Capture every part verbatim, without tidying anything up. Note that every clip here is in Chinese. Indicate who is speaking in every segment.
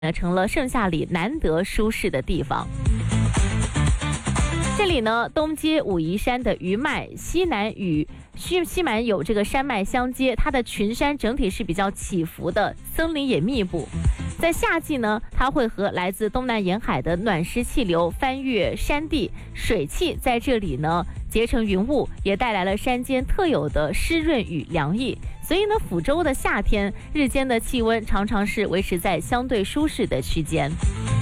Speaker 1: 成了盛夏里难得舒适的地方。这里呢，东接武夷山的余脉，西南与西西南有这个山脉相接，它的群山整体是比较起伏的，森林也密布。在夏季呢，它会和来自东南沿海的暖湿气流翻越山地，水汽在这里呢结成云雾，也带来了山间特有的湿润与凉意。所以呢，抚州的夏天日间的气温常常是维持在相对舒适的区间。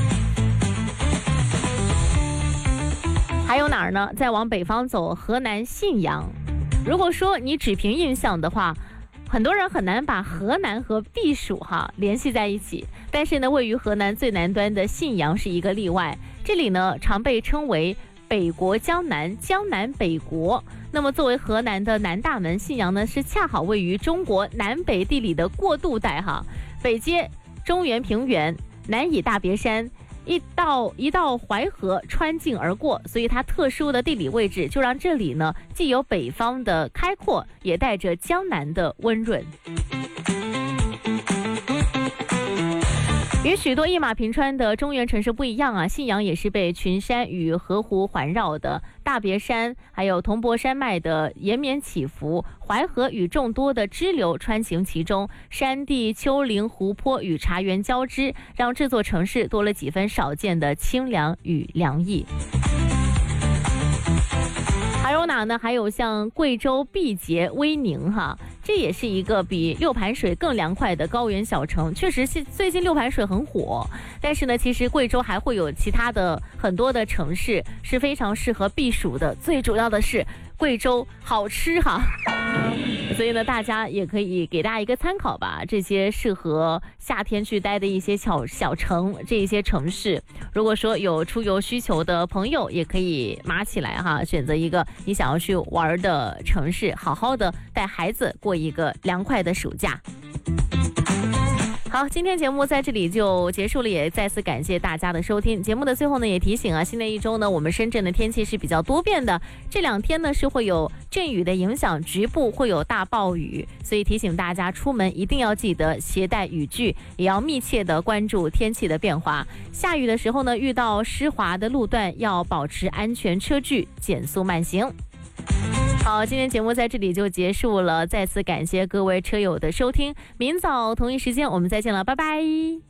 Speaker 1: 还有哪儿呢？再往北方走，河南信阳。如果说你只凭印象的话，很多人很难把河南和避暑哈联系在一起。但是呢，位于河南最南端的信阳是一个例外。这里呢，常被称为北国江南，江南北国。那么作为河南的南大门，信阳呢是恰好位于中国南北地理的过渡带哈，北接中原平原，南倚大别山，一道一道淮河穿境而过，所以它特殊的地理位置就让这里呢既有北方的开阔，也带着江南的温润。与许多一马平川的中原城市不一样啊，信阳也是被群山与河湖环绕的，大别山还有铜柏山脉的延绵起伏，淮河与众多的支流穿行其中，山地、丘陵、湖泊与茶园交织，让这座城市多了几分少见的清凉与凉意。还有哪呢？还有像贵州毕节、威宁哈，这也是一个比六盘水更凉快的高原小城。确实是最近六盘水很火，但是呢，其实贵州还会有其他的很多的城市是非常适合避暑的。最主要的是贵州好吃哈，所以呢，大家也可以给大家一个参考吧。这些适合夏天去待的一些小小城，这一些城市，如果说有出游需求的朋友，也可以码起来哈，选择一个你想要去玩的城市，好好的带孩子过一个凉快的暑假。好，今天节目在这里就结束了，也再次感谢大家的收听。节目的最后呢，也提醒啊，新的一周呢，我们深圳的天气是比较多变的，这两天呢是会有阵雨的影响，局部会有大暴雨，所以提醒大家出门一定要记得携带雨具，也要密切的关注天气的变化。下雨的时候呢，遇到湿滑的路段要保持安全车距，减速慢行。好，今天节目在这里就结束了，再次感谢各位车友的收听，明早同一时间我们再见了，拜拜。